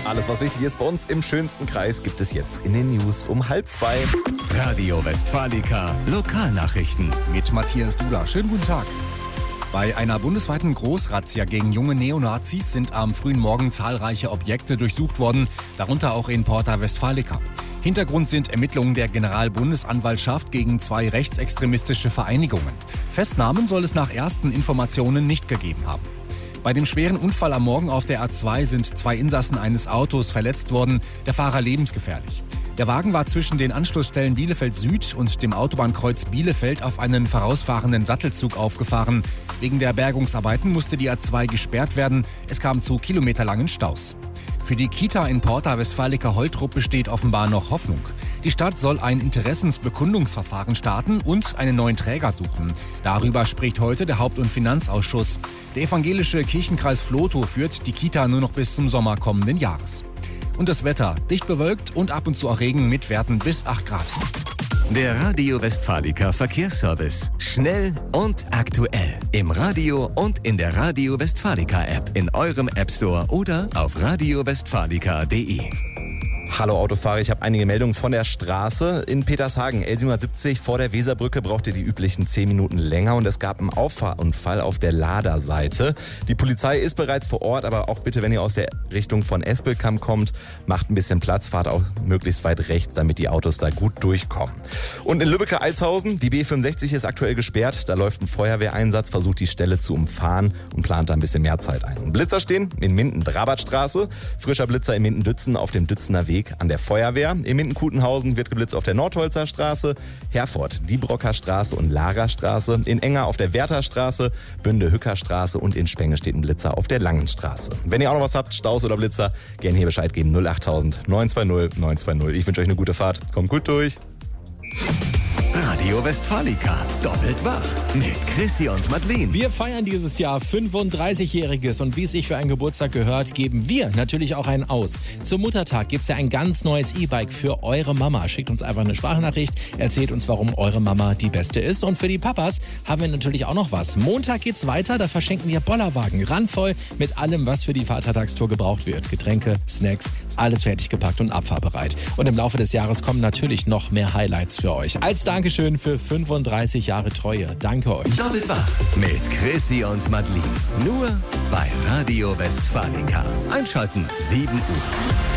Alles, was wichtig ist bei uns im schönsten Kreis, gibt es jetzt in den News um 1:30. Radio Westfalica Lokalnachrichten. Mit Matthias Duda. Schönen guten Tag. Bei einer bundesweiten Großrazzia gegen junge Neonazis sind am frühen Morgen zahlreiche Objekte durchsucht worden, darunter auch in Porta Westfalica. Hintergrund sind Ermittlungen der Generalbundesanwaltschaft gegen 2 rechtsextremistische Vereinigungen. Festnahmen soll es nach ersten Informationen nicht gegeben haben. Bei dem schweren Unfall am Morgen auf der A2 sind 2 Insassen eines Autos verletzt worden, der Fahrer lebensgefährlich. Der Wagen war zwischen den Anschlussstellen Bielefeld Süd und dem Autobahnkreuz Bielefeld auf einen vorausfahrenden Sattelzug aufgefahren. Wegen der Bergungsarbeiten musste die A2 gesperrt werden. Es kam zu kilometerlangen Staus. Für die Kita in Porta Westfalica Holtrup besteht offenbar noch Hoffnung. Die Stadt soll ein Interessensbekundungsverfahren starten und einen neuen Träger suchen. Darüber spricht heute der Haupt- und Finanzausschuss. Der evangelische Kirchenkreis Vlotho führt die Kita nur noch bis zum Sommer kommenden Jahres. Und das Wetter, dicht bewölkt und ab und zu auch Regen mit Werten bis 8 Grad. Der Radio Westfalica Verkehrsservice. Schnell und aktuell. Im Radio und in der Radio Westfalica App. In eurem App Store oder auf radiowestfalica.de. Hallo Autofahrer, ich habe einige Meldungen von der Straße. In Petershagen, L770 vor der Weserbrücke braucht ihr die üblichen 10 Minuten länger und es gab einen Auffahrunfall auf der Laderseite. Die Polizei ist bereits vor Ort, aber auch bitte, wenn ihr aus der Richtung von Espelkamp kommt, macht ein bisschen Platz, fahrt auch möglichst weit rechts, damit die Autos da gut durchkommen. Und in Lübbecke-Alshausen, die B65 ist aktuell gesperrt, da läuft ein Feuerwehreinsatz, versucht die Stelle zu umfahren und plant da ein bisschen mehr Zeit ein. Blitzer stehen in Minden-Drabertstraße, frischer Blitzer in Minden-Dützen auf dem Dützener Weg an der Feuerwehr. In Minden-Kutenhausen wird geblitzt auf der Nordholzer Straße, Herford, Diebrocker Straße und Larer Straße. In Enger auf der Werther Straße, Bünde-Hücker Straße und in Spenge steht ein Blitzer auf der Langen Straße. Wenn ihr auch noch was habt, Staus oder Blitzer, gerne hier Bescheid geben. 08000 920 920. Ich wünsche euch eine gute Fahrt. Kommt gut durch. Radio Westfalica. Doppelt wach. Mit Chrissy und Madeleine. Wir feiern dieses Jahr 35-Jähriges und wie es sich für einen Geburtstag gehört, geben wir natürlich auch einen aus. Zum Muttertag gibt es ja ein ganz neues E-Bike für eure Mama. Schickt uns einfach eine Sprachnachricht, erzählt uns, warum eure Mama die Beste ist. Und für die Papas haben wir natürlich auch noch was. Montag geht's weiter, da verschenken wir Bollerwagen. Randvoll mit allem, was für die Vatertagstour gebraucht wird. Getränke, Snacks, alles fertig gepackt und abfahrbereit. Und im Laufe des Jahres kommen natürlich noch mehr Highlights für euch. Als Dankeschön für 35 Jahre Treue. Danke euch. Doppelt wach. Mit Chrissy und Madeleine. Nur bei Radio Westfalica. Einschalten 7 Uhr.